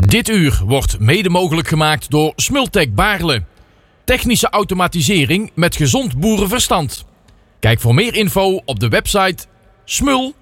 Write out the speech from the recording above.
Dit uur wordt mede mogelijk gemaakt door Smultec Baarle. Technische automatisering met gezond boerenverstand. Kijk voor meer info op de website smul.nl.